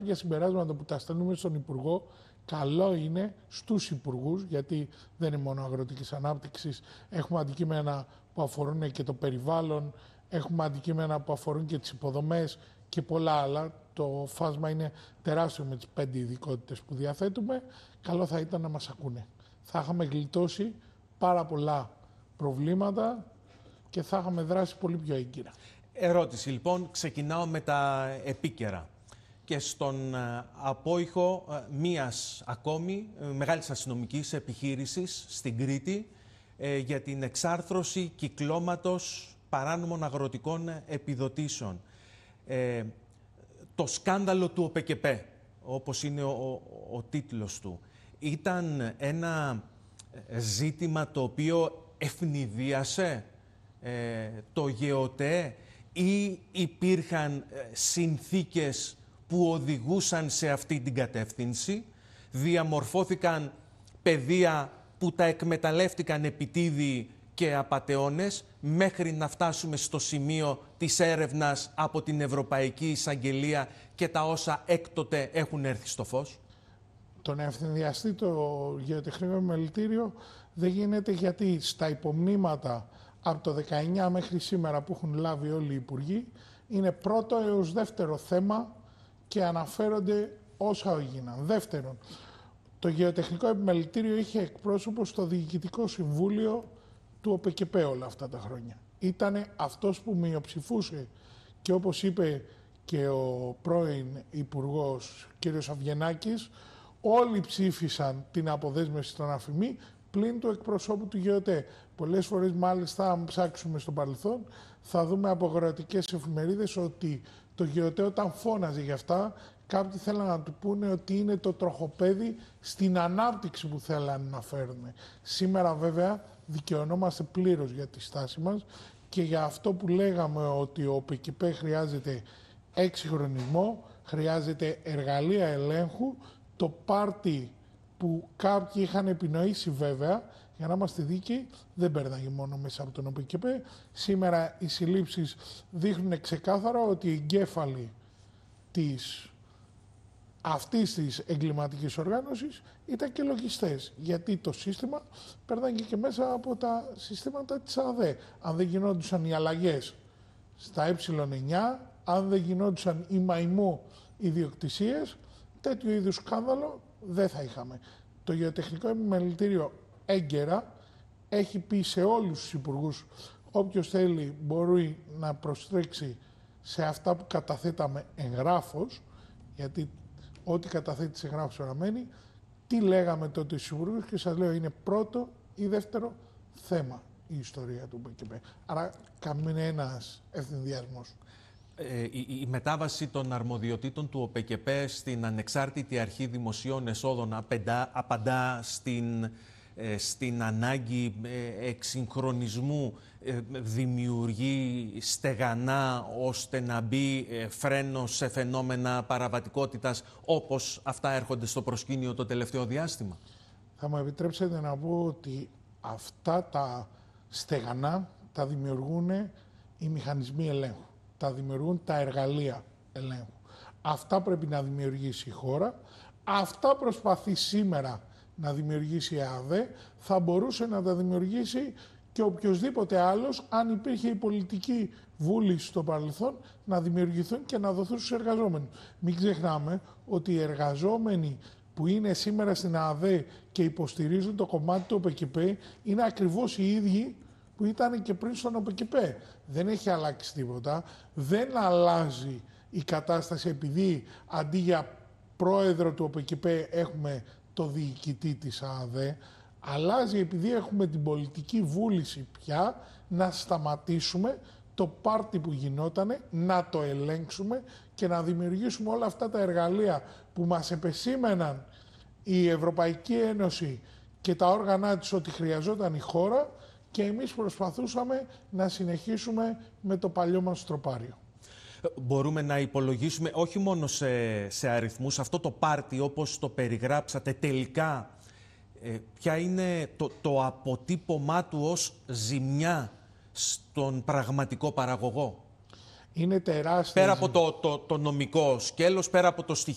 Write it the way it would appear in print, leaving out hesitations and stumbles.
Για συμπεράσματα που τα στέλνουμε στον Υπουργό, καλό είναι στους Υπουργούς, γιατί δεν είναι μόνο αγροτικής ανάπτυξης, έχουμε αντικείμενα που αφορούν και το περιβάλλον, έχουμε αντικείμενα που αφορούν και τις υποδομές και πολλά άλλα. Το φάσμα είναι τεράστιο με τις 5 ειδικότητες που διαθέτουμε. Καλό θα ήταν να μας ακούνε. Θα είχαμε γλιτώσει πάρα πολλά προβλήματα και θα είχαμε δράσει πολύ πιο έγκυρα. Ερώτηση λοιπόν, ξεκινάω με τα επίκαιρα. Και στον απόϊχο μίας ακόμη μεγάλης αστυνομικής επιχείρησης στην Κρήτη για την εξάρθρωση κυκλώματος παράνομων αγροτικών επιδοτήσεων. Το σκάνδαλο του ΟΠΕΚΕΠΕ, όπως είναι ο τίτλος του, ήταν ένα ζήτημα το οποίο ευνηδίασε το ΓΕΟΤΕ ή υπήρχαν συνθήκες που οδηγούσαν σε αυτή την κατεύθυνση, διαμορφώθηκαν πεδία που τα εκμεταλλεύτηκαν επιτίδιοι και απατεώνες μέχρι να φτάσουμε στο σημείο της έρευνας από την Ευρωπαϊκή Εισαγγελία και τα όσα έκτοτε έχουν έρθει στο φως. Το να ευθυνδιαστεί το γεωτεχνικό επιμελητήριο δεν γίνεται, γιατί στα υπομνήματα από το 19 μέχρι σήμερα που έχουν λάβει όλοι οι υπουργοί είναι πρώτο έως δεύτερο θέμα και αναφέρονται όσα έγιναν. Δεύτερον, το γεωτεχνικό επιμελητήριο είχε εκπρόσωπο στο Διοικητικό Συμβούλιο του ΟΠΕΚΕΠΕ όλα αυτά τα χρόνια. Ήτανε αυτός που μειοψηφούσε και, όπως είπε και ο πρώην Υπουργός κ. Αβγενάκης, όλοι ψήφισαν την αποδέσμευση των αφημί πλην του εκπροσώπου του ΓΕΟΤΕ. Πολλές φορές, μάλιστα, αν ψάξουμε στο παρελθόν, θα δούμε από αγροτικές εφημερίδες ότι το ΓΕΟΤΕ, όταν φώναζε γι' αυτά, κάποιοι θέλαν να του πούνε ότι είναι το τροχοπέδι στην ανάπτυξη που θέλαν να φέρουν. Σήμερα, βέβαια, δικαιωνόμαστε πλήρως για τη στάση μας και για αυτό που λέγαμε, ότι ο ΟΠΕΚΕΠΕ χρειάζεται εξυγχρονισμό, χρειάζεται εργαλεία ελέγχου. Το πάρτι που κάποιοι είχαν επινοήσει, βέβαια, για να είμαστε δίκαιοι, δεν πέρναγε μόνο μέσα από τον ΟΠΕΚΕΠΕ. Σήμερα οι συλλήψεις δείχνουν ξεκάθαρα ότι οι εγκέφαλοι αυτής της εγκληματικής οργάνωσης ήταν και λογιστές. Γιατί το σύστημα πέρναγε και μέσα από τα συστήματα της ΑΔΕ. Αν δεν γινόντουσαν οι αλλαγές στα ε9, αν δεν γινόντουσαν οι μαϊμού ιδιοκτησίες, τέτοιου είδους σκάνδαλο δεν θα είχαμε. Το γεωτεχνικό επιμελητήριο έγκαιρα έχει πει σε όλους τους υπουργούς, όποιος θέλει μπορεί να προστρέξει σε αυτά που καταθέταμε εγγράφος, γιατί ό,τι καταθέτει εγγράφος παραμένει, τι λέγαμε τότε στους υπουργούς, και σας λέω, είναι πρώτο ή δεύτερο θέμα η ιστορία του ΟΠΕΚΕΠΕ. Άρα κανένας ευθυνδιασμός. Η μετάβαση των αρμοδιοτήτων του ΟΠΕΚΕΠΕ στην Ανεξάρτητη Αρχή Δημοσίων Εσόδων απαντά στην ανάγκη εξυγχρονισμού, δημιουργεί στεγανά ώστε να μπει φρένο σε φαινόμενα παραβατικότητας όπως αυτά έρχονται στο προσκήνιο το τελευταίο διάστημα. Θα μου επιτρέψετε να πω ότι αυτά τα στεγανά τα δημιουργούν οι μηχανισμοί ελέγχου. Τα δημιουργούν τα εργαλεία ελέγχου. Αυτά πρέπει να δημιουργήσει η χώρα. Αυτά προσπαθεί σήμερα να δημιουργήσει η ΑΔΕ. Θα μπορούσε να τα δημιουργήσει και οποιοδήποτε άλλος, αν υπήρχε η πολιτική βούληση στο παρελθόν να δημιουργηθούν και να δοθούν στους εργαζόμενους. Μην ξεχνάμε ότι οι εργαζόμενοι που είναι σήμερα στην ΑΔΕ και υποστηρίζουν το κομμάτι του ΟΠΕΚΕΠΕ είναι ακριβώς οι ίδιοι που ήταν και πριν στον ΟΠΕΚΕΠΕ. Δεν έχει αλλάξει τίποτα. Δεν αλλάζει η κατάσταση επειδή αντί για πρόεδρο του ΟΠΕΚΕΠΕ έχουμε το διοικητή της ΑΔΕ. Αλλάζει επειδή έχουμε την πολιτική βούληση πια να σταματήσουμε το πάρτι που γινότανε, να το ελέγξουμε και να δημιουργήσουμε όλα αυτά τα εργαλεία που μας επεσήμεναν η Ευρωπαϊκή Ένωση και τα όργανα της ότι χρειαζόταν η χώρα, και εμείς προσπαθούσαμε να συνεχίσουμε με το παλιό μας τροπάριο. Μπορούμε να υπολογίσουμε όχι μόνο σε αριθμούς, αυτό το πάρτι όπως το περιγράψατε τελικά, ποια είναι το αποτύπωμά του ως ζημιά στον πραγματικό παραγωγό? Είναι τεράστια. Πέρα από το νομικό σκέλος, πέρα από το στοιχείο